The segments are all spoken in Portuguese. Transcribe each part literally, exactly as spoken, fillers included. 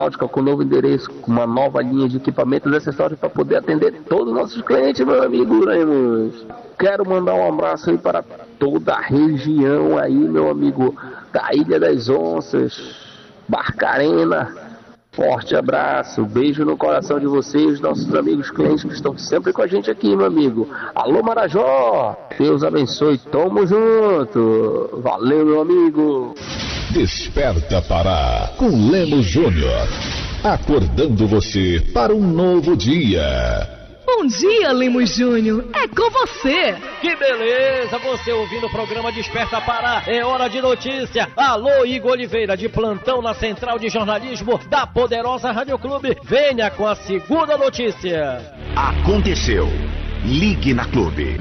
com o novo endereço, com uma nova linha de equipamentos e acessórios para poder atender todos os nossos clientes, meu amigo Lemos. Quero mandar um abraço aí para toda a região aí, meu amigo, da Ilha das Onças, Barcarena. Forte abraço, beijo no coração de vocês, nossos amigos clientes que estão sempre com a gente aqui, meu amigo. Alô, Marajó, Deus abençoe, tamo junto. Valeu, meu amigo. Desperta Pará, com Lemos Júnior, acordando você para um novo dia. Bom dia, Lemos Júnior, é com você. Que beleza, você ouvindo o programa Desperta Pará, é hora de notícia. Alô, Igor Oliveira, de plantão na Central de Jornalismo da poderosa Rádio Clube. Venha com a segunda notícia. Aconteceu, ligue na Clube.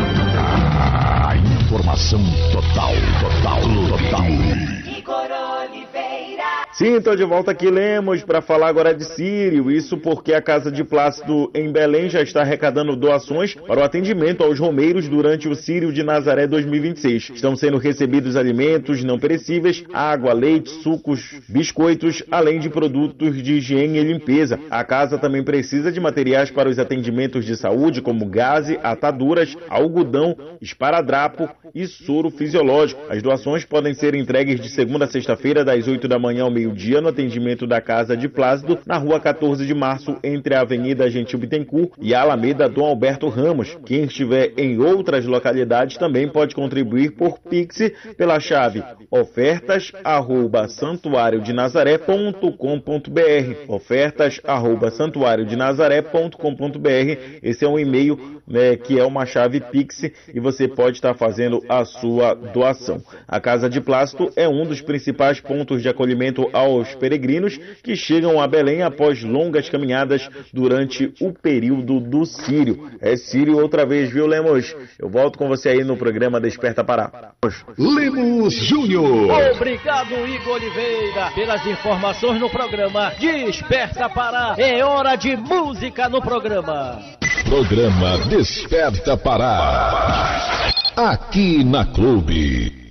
A informação total, total, total. Igor Oliveira. Sim, estou de volta aqui, Lemos, para falar agora de Sírio. Isso porque a Casa de Plácido em Belém já está arrecadando doações para o atendimento aos romeiros durante o Sírio de Nazaré dois mil e vinte e seis. Estão sendo recebidos alimentos não perecíveis, água, leite, sucos, biscoitos, além de produtos de higiene e limpeza. A casa também precisa de materiais para os atendimentos de saúde, como gaze, ataduras, algodão, esparadrapo e soro fisiológico. As doações podem ser entregues de segunda a sexta-feira, das oito da manhã ao meio-dia, no atendimento da Casa de Plácido, na rua quatorze de março, entre a Avenida Gentil Bittencourt e a Alameda Dom Alberto Ramos. Quem estiver em outras localidades também pode contribuir por Pix pela chave ofertas arroba santuário de nazaré ponto com ponto br. ofertas arroba santuário de nazaré ponto com ponto br. Esse é um e-mail, né, que é uma chave Pix, e você pode estar fazendo a sua doação. A Casa de Plácido é um dos principais pontos de acolhimento aos peregrinos que chegam a Belém após longas caminhadas durante o período do Sírio. É Sírio outra vez, viu, Lemos? Eu volto com você aí no programa Desperta Pará. Lemos Júnior. Obrigado, Igor Oliveira, pelas informações no programa Desperta Pará. É hora de música no programa. Programa Desperta Pará. Aqui na Clube.